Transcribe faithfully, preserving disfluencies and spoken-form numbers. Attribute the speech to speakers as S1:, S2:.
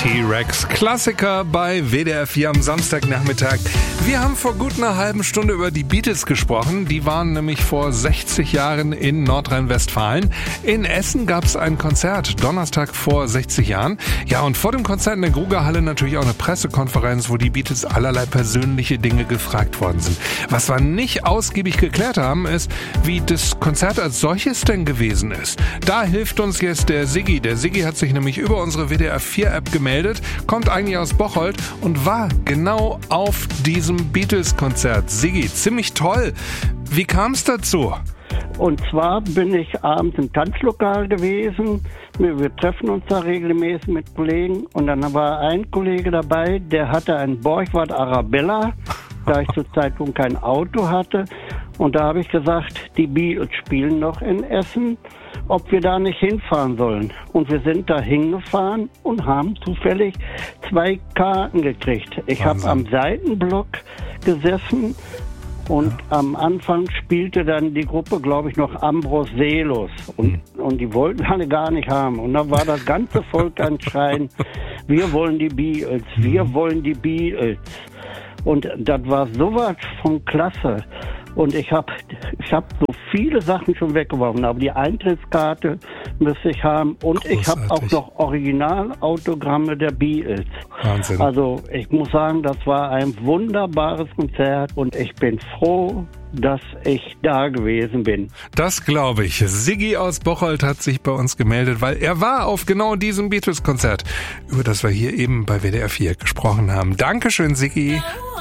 S1: T-Rex, Klassiker bei W D R vier am Samstagnachmittag. Wir haben vor gut einer halben Stunde über die Beatles gesprochen. Die waren nämlich vor sechzig Jahren in Nordrhein-Westfalen. In Essen gab es ein Konzert, Donnerstag vor sechzig Jahren. Ja, und vor dem Konzert in der Grugerhalle natürlich auch eine Pressekonferenz, wo die Beatles allerlei persönliche Dinge gefragt worden sind. Was wir nicht ausgiebig geklärt haben, ist, wie das Konzert als solches denn gewesen ist. Da hilft uns jetzt der Siggi. Der Siggi hat sich nämlich über unsere W D R vier App gemeldet, kommt eigentlich aus Bocholt und war genau auf diesem Beatles-Konzert. Siggi, ziemlich toll. Wie kam es dazu?
S2: Und zwar bin ich abends im Tanzlokal gewesen. Wir, wir treffen uns da regelmäßig mit Kollegen. Und dann war ein Kollege dabei, der hatte ein Borgward Arabella, da ich zur Zeitpunkt kein Auto hatte. Und da habe ich gesagt, die Beatles spielen noch in Essen, ob wir da nicht hinfahren sollen. Und wir sind da hingefahren und haben zufällig zwei Karten gekriegt. Ich habe am Seitenblock gesessen und ja. Am Anfang spielte dann die Gruppe, glaube ich, noch Ambros Seelos. Und, mhm. und die wollten alle gar nicht haben. Und dann war das ganze Volk an Schreien, wir wollen die Beatles, mhm. wir wollen die Beatles. Und das war sowas von klasse. Und ich habe ich hab so viele Sachen schon weggeworfen, aber die Eintrittskarte müsste ich haben. Und großartig. Ich habe auch noch Originalautogramme der Beatles.
S1: Wahnsinn.
S2: Also ich muss sagen, das war ein wunderbares Konzert und ich bin froh, dass ich da gewesen bin.
S1: Das glaube ich. Siggi aus Bocholt hat sich bei uns gemeldet, weil er war auf genau diesem Beatles-Konzert, über das wir hier eben bei W D R vier gesprochen haben. Dankeschön, Siggi.